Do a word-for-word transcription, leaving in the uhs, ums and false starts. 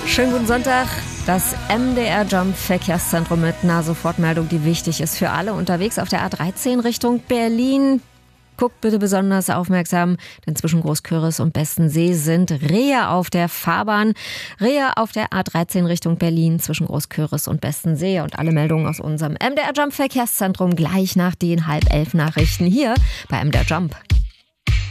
Schönen guten Sonntag. Das M D R Jump Verkehrszentrum mit einer Sofortmeldung, die wichtig ist für alle unterwegs auf der A dreizehn Richtung Berlin. Guckt bitte besonders aufmerksam, denn zwischen Großküritz und Bestensee sind Rehe auf der Fahrbahn. Rehe auf der A dreizehn Richtung Berlin zwischen Großküritz und Bestensee. Und alle Meldungen aus unserem M D R Jump Verkehrszentrum gleich nach den halb elf Nachrichten hier bei M D R Jump.